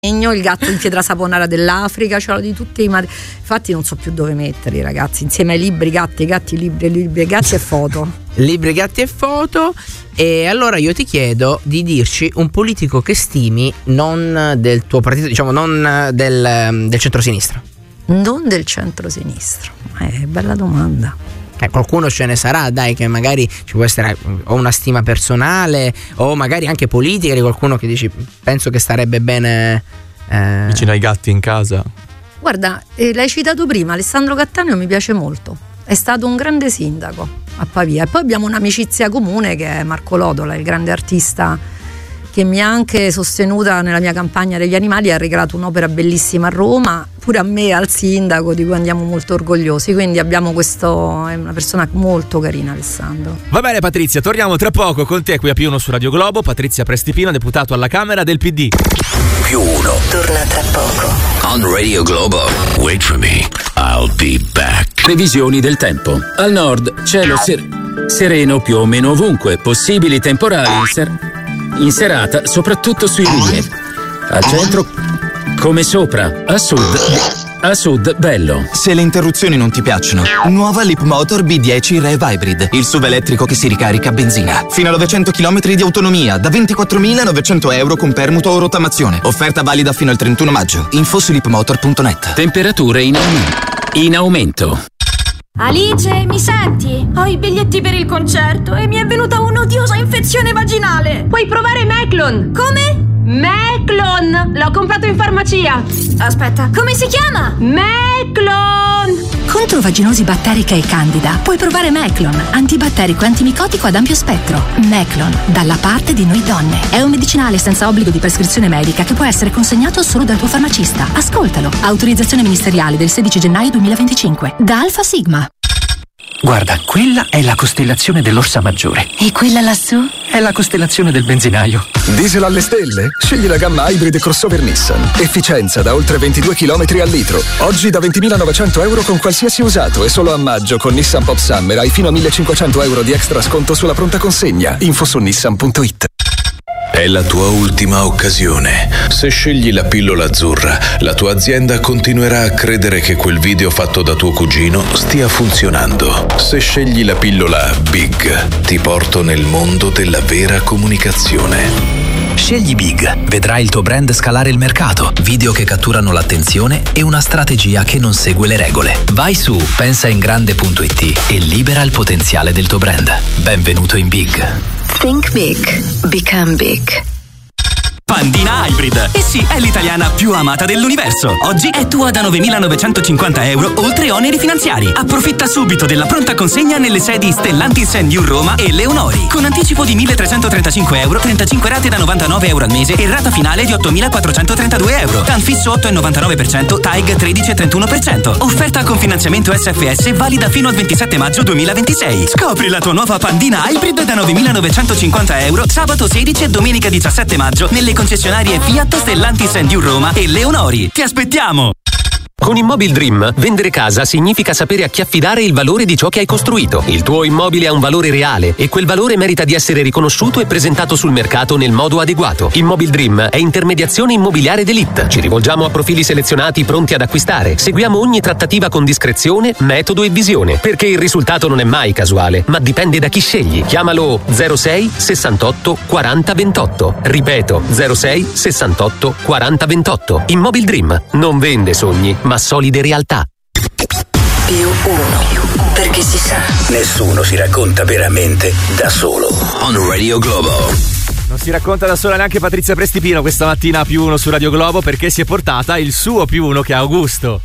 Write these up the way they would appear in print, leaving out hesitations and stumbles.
il gatto in pietra saponara dell'Africa, ce l'ho di tutti infatti non so più dove metterli, ragazzi, insieme ai libri, gatti, libri, gatti e foto. Libri, gatti e foto. E allora io ti chiedo di dirci un politico che stimi, non del tuo partito, diciamo non del centrosinistra. Non del centrosinistra, bella domanda. Qualcuno ce ne sarà, dai, che magari ci può essere o una stima personale o magari anche politica, di qualcuno che dici penso che starebbe bene vicino ai gatti in casa. Guarda, l'hai citato prima, Alessandro Cattaneo mi piace molto, è stato un grande sindaco a Pavia. E poi abbiamo un'amicizia comune che è Marco Lodola, il grande artista che mi ha anche sostenuta nella mia campagna degli animali e ha regalato un'opera bellissima a Roma, pure a me, al sindaco, di cui andiamo molto orgogliosi. Quindi abbiamo questo, è una persona molto carina, Alessandro. Va bene Patrizia, torniamo tra poco con te qui a Più Uno su Radio Globo. Patrizia Prestipino, deputato alla Camera del PD. Più Uno torna tra poco on Radio Globo. Wait for me, I'll be back. Previsioni del tempo. Al nord cielo sereno più o meno ovunque, possibili temporali in serata, soprattutto sui rilievi. Al centro come sopra, a sud bello. Se le interruzioni non ti piacciono, nuova Leapmotor B10 Rev Hybrid, il SUV elettrico che si ricarica a benzina. Fino a 900 km di autonomia, da 24.900 euro con permuto o rottamazione. Offerta valida fino al 31 maggio. Info su leapmotor.net. Temperature in aumento. Alice, mi senti? Ho i biglietti per il concerto e mi è venuta un'odiosa infezione vaginale. Puoi provare Meclon. Come? Meclon! L'ho comprato in farmacia. Aspetta, come si chiama? Meclon! Contro vaginosi batterica e candida puoi provare Meclon, antibatterico e antimicotico ad ampio spettro. Meclon, dalla parte di noi donne. È un medicinale senza obbligo di prescrizione medica che può essere consegnato solo dal tuo farmacista. Ascoltalo. Autorizzazione ministeriale del 16 gennaio 2025. Da Alfa Sigma. Guarda, quella è la costellazione dell'Orsa Maggiore. E quella lassù? È la costellazione del benzinaio. Diesel alle stelle? Scegli la gamma Hybrid crossover Nissan. Efficienza da oltre 22 km al litro. Oggi da 20.900 euro con qualsiasi usato e solo a maggio con Nissan Pop Summer hai fino a 1.500 euro di extra sconto sulla pronta consegna. Info su nissan.it. È la tua ultima occasione. Se scegli la pillola azzurra, la tua azienda continuerà a credere che quel video fatto da tuo cugino stia funzionando. Se scegli la pillola Big, ti porto nel mondo della vera comunicazione. Scegli Big, vedrai il tuo brand scalare il mercato, video che catturano l'attenzione e una strategia che non segue le regole. Vai su pensaingrande.it e libera il potenziale del tuo brand. Benvenuto in Big. Think big, become big. Pandina Hybrid. E sì, è l'italiana più amata dell'universo. Oggi è tua da 9.950 euro, oltre oneri finanziari. Approfitta subito della pronta consegna nelle sedi Stellantis New Roma e Leonori. Con anticipo di 1.335 euro, 35 rate da 99 euro al mese e rata finale di 8.432 euro. TAN fisso 8,99%, TAIG 13,31%. Offerta con finanziamento SFS valida fino al 27 maggio 2026. Scopri la tua nuova Pandina Hybrid da 9.950 euro, sabato 16 e domenica 17 maggio nelle concessionarie Fiat, Stellantis New Roma e Leonori. Ti aspettiamo! Con Immobil Dream, vendere casa significa sapere a chi affidare il valore di ciò che hai costruito. Il tuo immobile ha un valore reale e quel valore merita di essere riconosciuto e presentato sul mercato nel modo adeguato. Immobil Dream è intermediazione immobiliare d'élite. Ci rivolgiamo a profili selezionati pronti ad acquistare. Seguiamo ogni trattativa con discrezione, metodo e visione, perché il risultato non è mai casuale, ma dipende da chi scegli. Chiamalo 06 68 40 28. Ripeto, 06 68 40 28. Immobil Dream non vende sogni, ma solide realtà. Più uno, perché si sa. Nessuno si racconta veramente da solo. On Radio Globo. Non si racconta da sola neanche Patrizia Prestipino questa mattina a Più Uno su Radio Globo, perché si è portata il suo Più Uno, che è Augusto.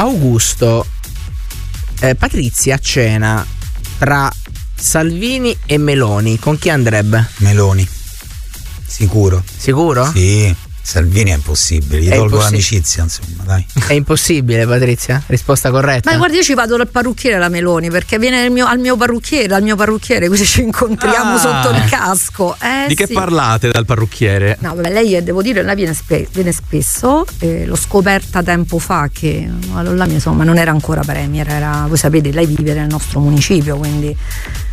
Patrizia a cena tra Salvini e Meloni, con chi andrebbe? Meloni. Sicuro? Sì. Salvini è impossibile, gli tolgo l'amicizia, insomma, dai. È impossibile, Patrizia? Risposta corretta? Ma guarda, io ci vado dal parrucchiere alla Meloni, perché viene al mio parrucchiere, così ci incontriamo sotto il casco. Di che parlate dal parrucchiere? No, vabbè, lei devo dire, lei viene spesso, l'ho scoperta tempo fa che la mia, insomma, non era ancora premier, voi sapete, lei vive nel nostro municipio, quindi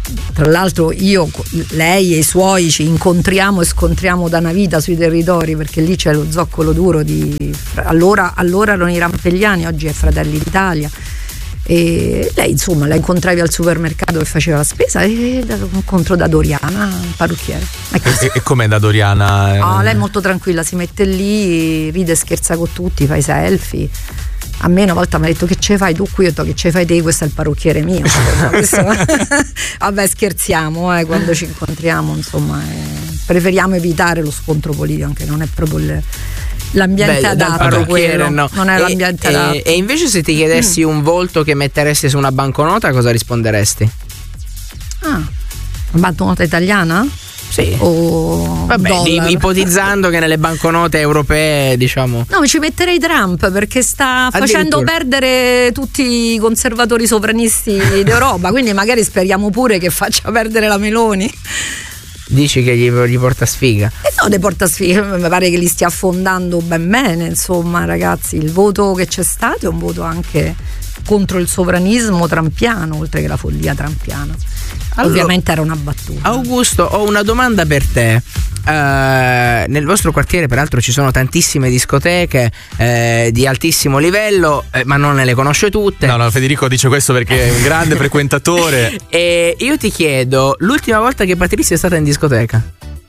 Tra l'altro lei e i suoi ci incontriamo e scontriamo da una vita sui territori, perché lì c'è lo zoccolo duro allora erano i Rampegliani, oggi è Fratelli d'Italia. E lei insomma la incontravi al supermercato che faceva la spesa e lo incontro da Doriana, parrucchiere. E com'è da Doriana? No, lei è molto tranquilla, si mette lì, ride e scherza con tutti, fa i selfie. A me una volta mi ha detto: che ce fai tu qui? Io ho detto: che ce fai te? Questo è il parrucchiere mio. Vabbè, scherziamo quando ci incontriamo, insomma, preferiamo evitare lo scontro politico, anche non è proprio l'ambiente adatto, quello no. Non è l'ambiente adatto. E invece se ti chiedessi un volto che metteresti su una banconota, cosa risponderesti? Una banconota italiana? Sì. O vabbè, ipotizzando che nelle banconote europee, diciamo. No, ci metterei Trump, perché sta facendo perdere tutti i conservatori sovranisti d'Europa, quindi magari speriamo pure che faccia perdere la Meloni. Dici che gli porta sfiga? No, le porta sfiga, mi pare che li stia affondando ben bene, insomma, ragazzi. Il voto che c'è stato è un voto anche contro il sovranismo trampiano, oltre che la follia trampiana. Allora, ovviamente era una battuta. Augusto, ho una domanda per te. Nel vostro quartiere peraltro ci sono tantissime discoteche di altissimo livello, ma non le conosce tutte. No, Federico dice questo perché è un grande frequentatore. E io ti chiedo, l'ultima volta che Patrizia è stata in discoteca?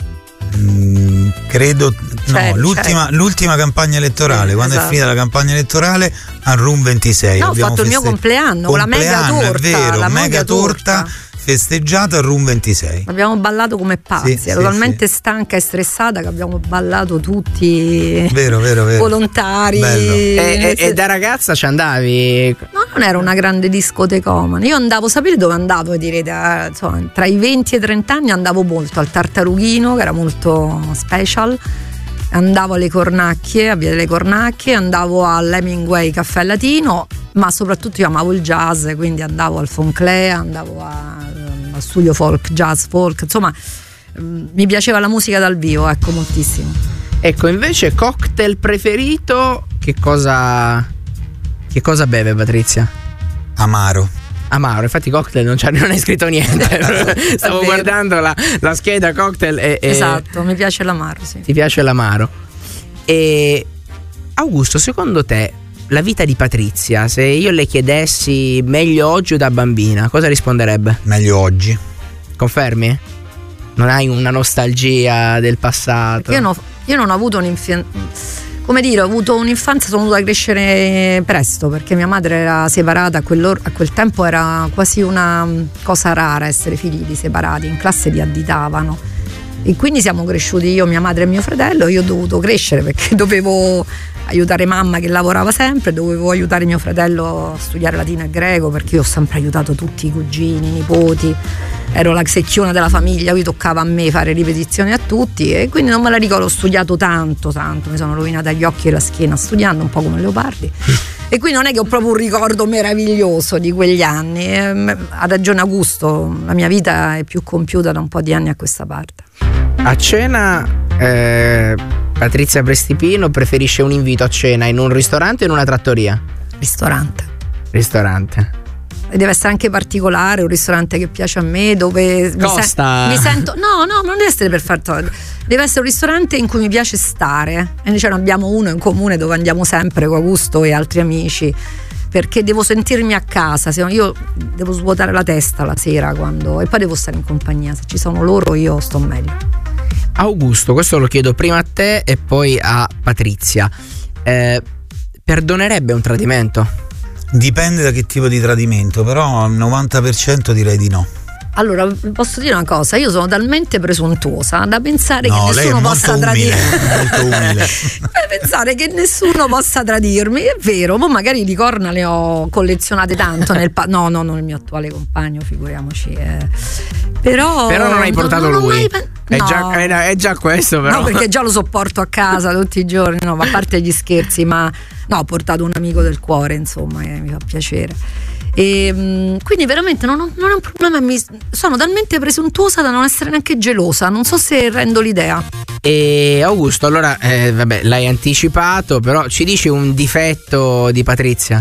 Credo l'ultima campagna elettorale, quando è finita la campagna elettorale a Room 26. No, ho fatto il mio compleanno con la mega torta, è vero, la mega torta festeggiata a Room 26. Abbiamo ballato come pazzi, ero talmente stanca e stressata che abbiamo ballato tutti. Vero. Volontari. E da ragazza ci andavi? No, non ero una grande discotecomane. Io andavo, sapete dove andavo? Direte, insomma, tra i 20 e i 30 anni andavo molto al Tartarughino, che era molto special. Andavo alle Cornacchie, a Via delle Cornacchie, andavo all'Hemingway Caffè Latino, ma soprattutto io amavo il jazz, quindi andavo al Fonclea, andavo al studio folk, jazz folk, insomma mi piaceva la musica dal vivo, ecco, moltissimo. Ecco, invece cocktail preferito, che cosa beve Patrizia? Amaro, infatti cocktail non è scritto niente. Stavo guardando la scheda cocktail esatto, mi piace l'amaro, sì. Ti piace l'amaro. E Augusto, secondo te la vita di Patrizia, se io le chiedessi meglio oggi o da bambina, cosa risponderebbe? Meglio oggi. Confermi? Non hai una nostalgia del passato? Io non ho avuto come dire, ho avuto un'infanzia, sono dovuta crescere presto, perché mia madre era separata, a quel tempo era quasi una cosa rara essere figli di separati, in classe li additavano e quindi siamo cresciuti io, mia madre e mio fratello. Io ho dovuto crescere perché dovevo aiutare mamma che lavorava sempre, dovevo aiutare mio fratello a studiare latino e greco, perché io ho sempre aiutato tutti i cugini, i nipoti, ero la secchiona della famiglia, poi toccava a me fare ripetizioni a tutti e quindi non me la ricordo. Ho studiato tanto, mi sono rovinata gli occhi e la schiena studiando, un po' come Leopardi. E qui non è che ho proprio un ricordo meraviglioso di quegli anni. Ha ragione Augusto, la mia vita è più compiuta da un po' di anni a questa parte. A cena Patrizia Prestipino preferisce un invito a cena in un ristorante o in una trattoria? Ristorante. E deve essere anche particolare, un ristorante che piace a me, dove mi sento. No, non deve essere per far soldi. Deve essere un ristorante in cui mi piace stare. E noi ce ne abbiamo uno in comune dove andiamo sempre con Augusto e altri amici, perché devo sentirmi a casa, se no io devo svuotare la testa la sera e poi devo stare in compagnia. Se ci sono loro io sto meglio. Augusto, questo lo chiedo prima a te e poi a Patrizia. Perdonerebbe un tradimento? Dipende da che tipo di tradimento, però al 90% direi di no. Allora, posso dire una cosa, io sono talmente presuntuosa da pensare che nessuno possa tradirmi. Molto umile. Pensare che nessuno possa tradirmi, è vero, ma magari di corna le ho collezionate tanto no, non il mio attuale compagno, figuriamoci. Però non hai portato lui. È già questo, però. No, perché già lo sopporto a casa tutti i giorni, no, ma a parte gli scherzi, ma no, ho portato un amico del cuore, insomma, che mi fa piacere. E quindi veramente non è un problema, sono talmente presuntuosa da non essere neanche gelosa, non so se rendo l'idea. E Augusto, allora vabbè, l'hai anticipato, però ci dici un difetto di Patrizia?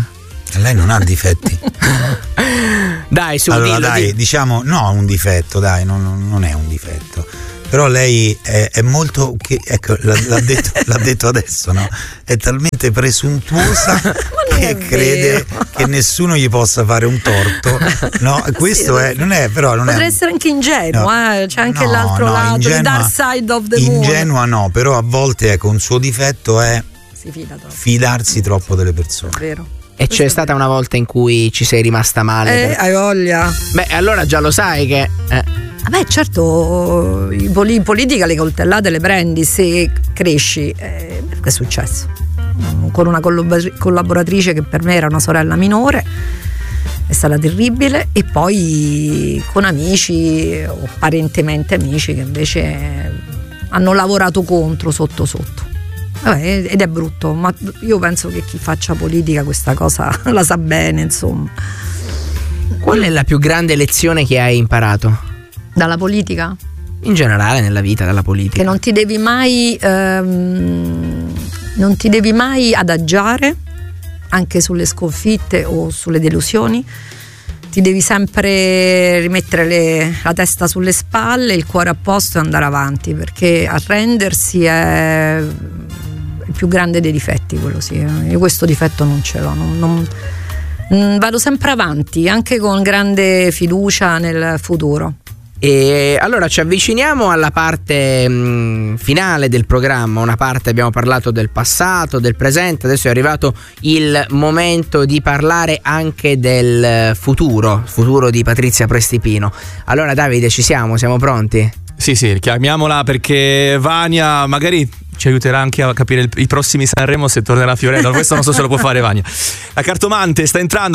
Lei non ha difetti. Dai, su, allora, dillo, dai, diciamo, no, un difetto, dai, non è un difetto. Però lei è molto, ecco, l'ha detto adesso, no? È talmente presuntuosa che crede che nessuno gli possa fare un torto, no? Questo sì, non è, però non potrei è. essere anche ingenuo, no, c'è anche l'altro lato, il dark side of the moon. Ingenua no, però a volte un suo difetto è fidarsi troppo delle persone. È vero. E c'è stata una volta in cui ci sei rimasta male? Hai voglia. Beh, allora già lo sai che. Vabbè, certo, in politica le coltellate le prendi se cresci. Che è successo? Con una collaboratrice che per me era una sorella minore, è stata terribile, e poi con amici o parentemente amici che invece hanno lavorato contro sotto. Vabbè, ed è brutto, ma io penso che chi faccia politica questa cosa la sa bene, insomma. Qual è la più grande lezione che hai imparato? Dalla politica? In generale nella vita, dalla politica. Che non ti devi mai adagiare, anche sulle sconfitte o sulle delusioni. Ti devi sempre rimettere la testa sulle spalle, il cuore a posto e andare avanti, perché arrendersi è il più grande dei difetti, quello sì. Io questo difetto non ce l'ho, vado sempre avanti, anche con grande fiducia nel futuro. E allora ci avviciniamo alla parte finale del programma, una parte abbiamo parlato del passato, del presente, adesso è arrivato il momento di parlare anche del futuro di Patrizia Prestipino. Allora Davide, siamo pronti? Sì, chiamiamola, perché Vania magari ci aiuterà anche a capire i prossimi Sanremo, se tornerà a Fiorello. Questo non so se lo può fare Vania. La cartomante sta entrando.